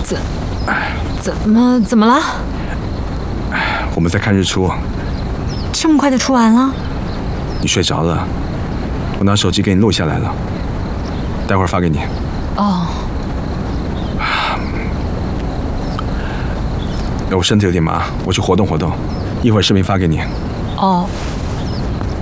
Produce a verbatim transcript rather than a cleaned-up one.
怎怎么怎么了？ 我们在看日出。 这么快就出完了？ 你睡着了，我拿手机给你录下来了，待会儿发给你。 哦。 我身体有点麻，我去活动活动，一会儿视频发给你。 哦。